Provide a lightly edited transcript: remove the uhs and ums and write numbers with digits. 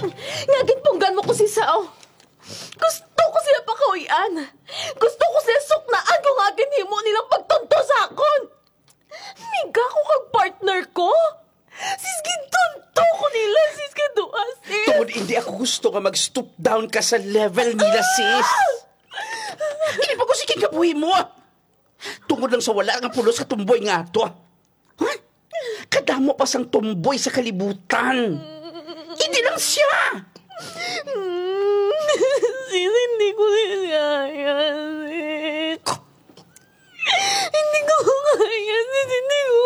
Nga ginpunggan mo ko si Sao. Gusto ko siya pakawian. Gusto ko siya suknaan kung agin himo nilang pagtunto sa akon. Miga ko kag partner ko. Sis gintunto ko nila, sis kadua, sis. Tungod hindi ako gusto nga mag-stoop down ka sa level nila, sis. Hindi pa ko si kikabuhi mo. Tungod lang sa wala nga pulos ka tumboy nga to. Ha? Kadamo pa sang tumboy sa kalibutan. Hindi lang siya. Sis, hindi ko kaya, sis. Hindi ko kaya, sis. Hindi ko